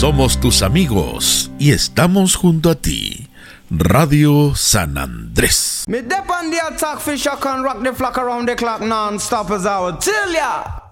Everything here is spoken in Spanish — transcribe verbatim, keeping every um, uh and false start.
Somos tus amigos y estamos junto a ti. Radio San Andrés. Me dep on the attack, fish, I can rock the flock around the clock non-stop as I would tell ya.